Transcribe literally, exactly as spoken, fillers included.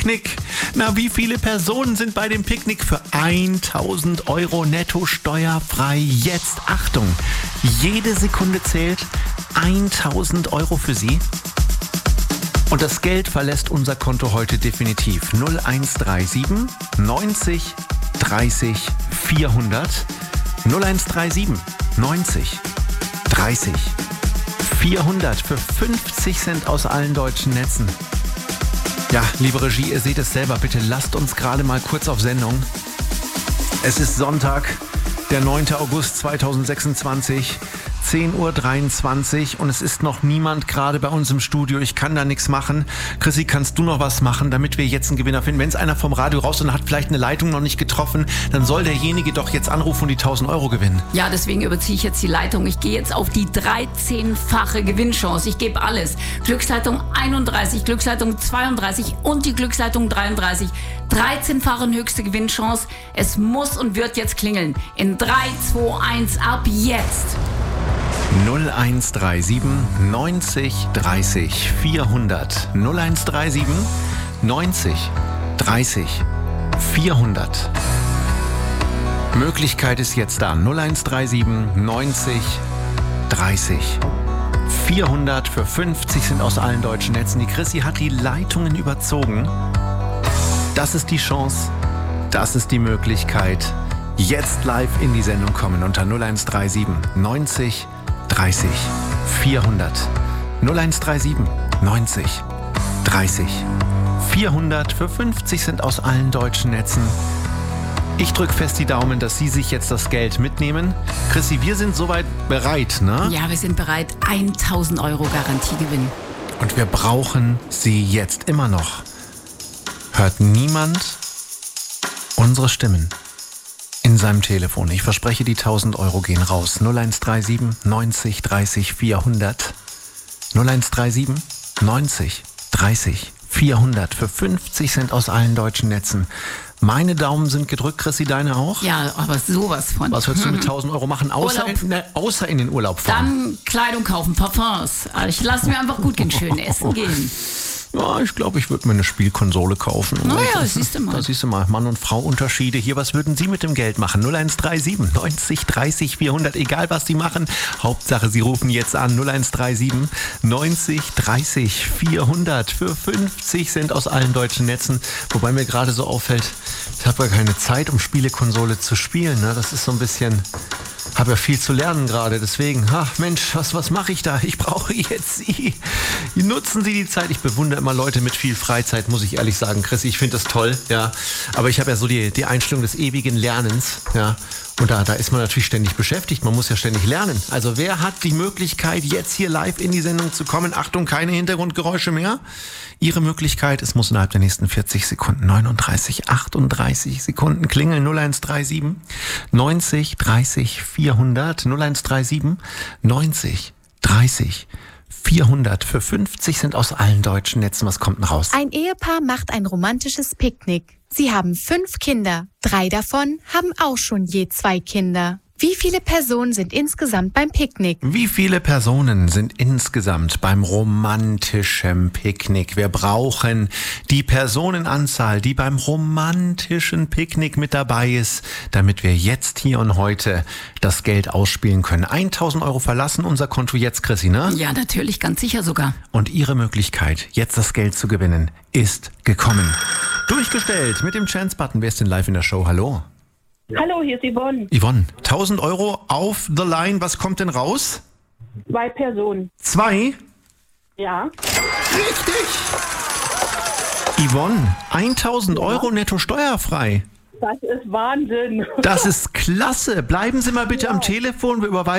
Picknick. Na, wie viele Personen sind bei dem Picknick für tausend Euro netto steuerfrei? Jetzt, Achtung, jede Sekunde zählt. tausend Euro für Sie. Und das Geld verlässt unser Konto heute definitiv. null eins drei sieben neunzig dreißig vierhundert. null eins drei sieben neunzig dreißig vierhundert für fünfzig Cent aus allen deutschen Netzen. Ja, liebe Regie, ihr seht es selber. Bitte lasst uns gerade mal kurz auf Sendung. Es ist Sonntag, der neunten August zweitausendsechsundzwanzig. zehn Uhr dreiundzwanzig und es ist noch niemand gerade bei uns im Studio. Ich kann da nichts machen. Chrissy, kannst du noch was machen, damit wir jetzt einen Gewinner finden? Wenn es einer vom Radio raus und hat vielleicht eine Leitung noch nicht getroffen, dann soll derjenige doch jetzt anrufen und die tausend Euro gewinnen. Ja, deswegen überziehe ich jetzt die Leitung. Ich gehe jetzt auf die dreizehnfache Gewinnchance. Ich gebe alles. Glücksleitung einunddreißig, Glücksleitung zweiunddreißig und die Glücksleitung dreiunddreißig. dreizehnfache höchste Gewinnchance. Es muss und wird jetzt klingeln. In drei, zwei, eins, ab jetzt. null eins drei sieben neunzig dreißig vierhundert. null eins drei sieben neunzig dreißig vierhundert. Möglichkeit ist jetzt da. null eins drei sieben neunzig dreißig vierhundert für fünfzig sind aus allen deutschen Netzen. Die Chrissy hat die Leitungen überzogen. Das ist die Chance. Das ist die Möglichkeit. Jetzt live in die Sendung kommen unter null eins drei sieben neunzig dreißig vierhundert. null eins drei sieben neunzig dreißig vierhundert für fünfzig sind aus allen deutschen Netzen. Ich drücke fest die Daumen, dass Sie sich jetzt das Geld mitnehmen. Chrissy, wir sind soweit bereit, ne? Ja, wir sind bereit. tausend Euro Garantiegewinn. Und wir brauchen Sie jetzt immer noch. Hört niemand unsere Stimmen in seinem Telefon. Ich verspreche, die tausend Euro gehen raus. null eins drei sieben neunzig dreißig vierhundert. null eins drei sieben neunzig dreißig vierhundert für fünfzig Cent aus allen deutschen Netzen. Meine Daumen sind gedrückt, Chrissy, deine auch? Ja, aber sowas von. Was würdest du mit tausend Euro machen, außer in, ne, außer in den Urlaub fahren? Dann Kleidung kaufen, Parfums. Ich lasse mir einfach gut gehen, schön essen gehen. Ja, ich glaube, ich würde mir eine Spielkonsole kaufen. Naja, siehst du mal. Da siehst du mal, Mann und Frau Unterschiede. Hier, was würden Sie mit dem Geld machen? null eins drei sieben neunzig dreißig vierhundert, egal was Sie machen. Hauptsache, Sie rufen jetzt an. null eins drei sieben neunzig dreißig vierhundert für fünfzig Cent aus allen deutschen Netzen. Wobei mir gerade so auffällt, ich habe ja keine Zeit, um Spielekonsole zu spielen. Ne? Das ist so ein bisschen... Habe ja viel zu lernen gerade, deswegen, ach Mensch, was, was mache ich da? Ich brauche jetzt Sie. Nutzen Sie die Zeit. Ich bewundere immer Leute mit viel Freizeit, muss ich ehrlich sagen, Chris. Ich finde das toll, ja. Aber ich habe ja so die, die Einstellung des ewigen Lernens, ja. Und da, da ist man natürlich ständig beschäftigt. Man muss ja ständig lernen. Also wer hat die Möglichkeit, jetzt hier live in die Sendung zu kommen? Achtung, keine Hintergrundgeräusche mehr. Ihre Möglichkeit, es muss innerhalb der nächsten vierzig Sekunden, neununddreißig, achtunddreißig Sekunden klingeln. null eins drei sieben neunzig dreißig vierhundert. null eins drei sieben neunzig dreißig vierhundert für fünfzig sind aus allen deutschen Netzen. Was kommt denn raus? Ein Ehepaar macht ein romantisches Picknick. Sie haben fünf Kinder. Drei davon haben auch schon je zwei Kinder. Wie viele Personen sind insgesamt beim Picknick? Wie viele Personen sind insgesamt beim romantischen Picknick? Wir brauchen die Personenanzahl, die beim romantischen Picknick mit dabei ist, damit wir jetzt hier und heute das Geld ausspielen können. tausend Euro verlassen unser Konto jetzt, Chrissy, ne? Ja, natürlich, ganz sicher sogar. Und Ihre Möglichkeit, jetzt das Geld zu gewinnen, ist gekommen. Durchgestellt mit dem Chance-Button. Wer ist denn live in der Show? Hallo? Hallo, hier ist Yvonne. Yvonne, tausend Euro auf the line. Was kommt denn raus? Zwei Personen. Zwei? Ja. Richtig! Yvonne, tausend Euro netto steuerfrei. Das ist Wahnsinn. Das ist klasse. Bleiben Sie mal bitte Ja. am Telefon. Wir überweisen